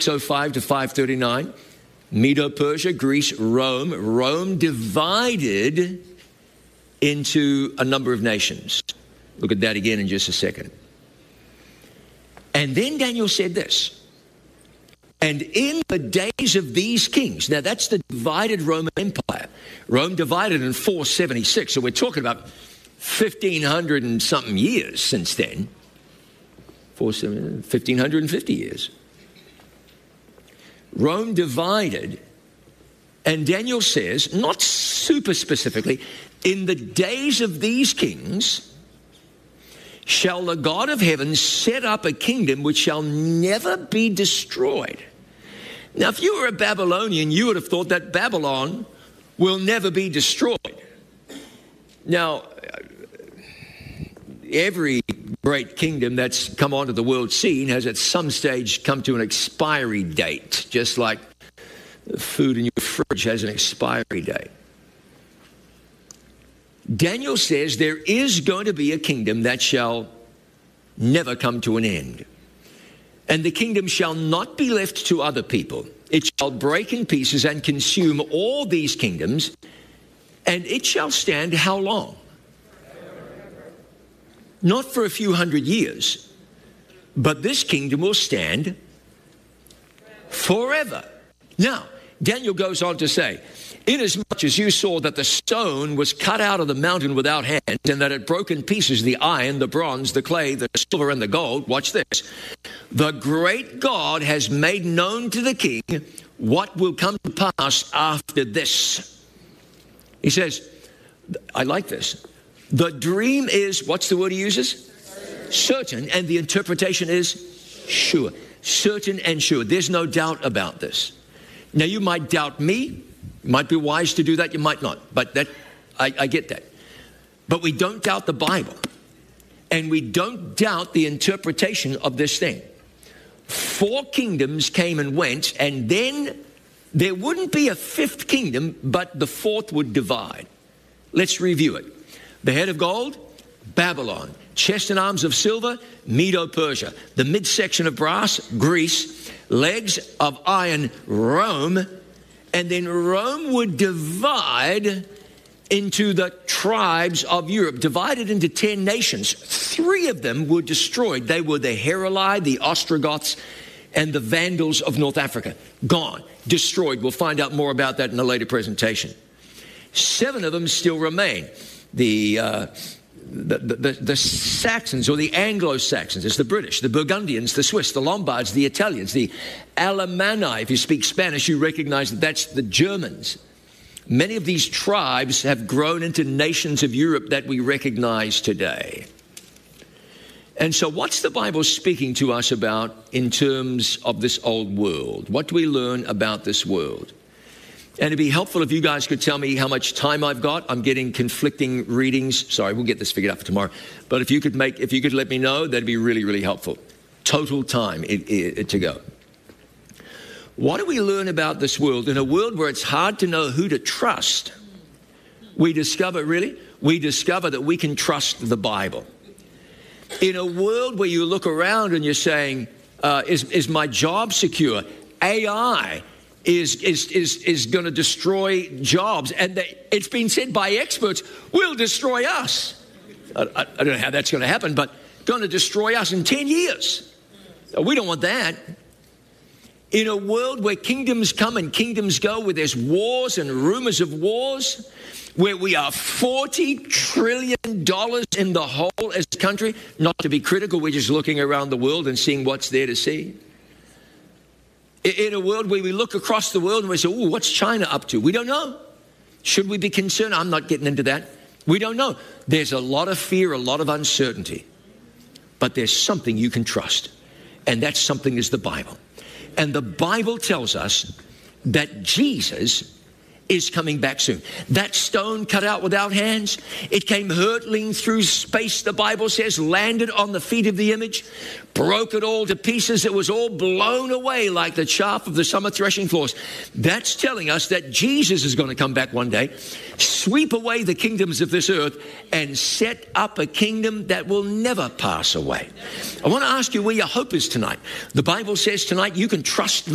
605 to 539. Medo-Persia, Greece, Rome. Rome divided into a number of nations. Look at that again in just a second. And then Daniel said this. And in the days of these kings, now that's the divided Roman Empire. Rome divided in 476, so we're talking about 1,500 and something years since then. 1,550 years. Rome divided, and Daniel says, not super specifically, in the days of these kings shall the God of heaven set up a kingdom which shall never be destroyed. Now, if you were a Babylonian, you would have thought that Babylon will never be destroyed. Now, every great kingdom that's come onto the world scene has at some stage come to an expiry date, just like the food in your fridge has an expiry date. Daniel says there is going to be a kingdom that shall never come to an end. And the kingdom shall not be left to other people. It shall break in pieces and consume all these kingdoms, and it shall stand how long? Not for a few hundred years, but this kingdom will stand forever. Now, Daniel goes on to say, inasmuch as you saw that the stone was cut out of the mountain without hands, and that it broke in pieces the iron, the bronze, the clay, the silver, and the gold, watch this. The great God has made known to the king what will come to pass after this. He says, I like this. The dream is, what's the word he uses? Certain, and the interpretation is sure. Certain and sure. There's no doubt about this. Now, you might doubt me. You might be wise to do that. You might not. But that, I get that. But we don't doubt the Bible. And we don't doubt the interpretation of this thing. 4 kingdoms came and went, and then there wouldn't be a 5th kingdom, but the 4th would divide. Let's review it. The head of gold, Babylon. Chest and arms of silver, Medo-Persia. The midsection of brass, Greece. Legs of iron, Rome. And then Rome would divide into the tribes of Europe, divided into 10 nations. 3 of them were destroyed. They were the Heruli, the Ostrogoths, and the Vandals of North Africa. Gone, destroyed. We'll find out more about that in a later presentation. 7 of them still remain. The Saxons, or the Anglo-Saxons, it's the British, the Burgundians, the Swiss, the Lombards, the Italians, the Alemanni. If you speak Spanish, you recognize that that's the Germans. Many of these tribes have grown into nations of Europe that we recognize today. And so what's the Bible speaking to us about in terms of this old world? What do we learn about this world? And it'd be helpful if you guys could tell me how much time I've got. I'm getting conflicting readings. Sorry, we'll get this figured out for tomorrow. But if you could let me know, that'd be really, really helpful. Total time to go. What do we learn about this world? In a world where it's hard to know who to trust, we discover that we can trust the Bible. In a world where you look around and you're saying, is my job secure? AI is going to destroy jobs. And it's been said by experts, will destroy us. I don't know how that's going to happen, but going to destroy us in 10 years. We don't want that. In a world where kingdoms come and kingdoms go, where there's wars and rumors of wars, where we are $40 trillion in the hole as a country, not to be critical, we're just looking around the world and seeing what's there to see. In a world where we look across the world and we say, oh, what's China up to? We don't know. Should we be concerned? I'm not getting into that. We don't know. There's a lot of fear, a lot of uncertainty. But there's something you can trust. And that something is the Bible. And the Bible tells us that Jesus is coming back soon. That stone cut out without hands, it came hurtling through space, the Bible says, landed on the feet of the image, broke it all to pieces. It was all blown away like the chaff of the summer threshing floors. That's telling us that Jesus is going to come back one day, sweep away the kingdoms of this earth, and set up a kingdom that will never pass away. I want to ask you where your hope is tonight. The Bible says tonight you can trust the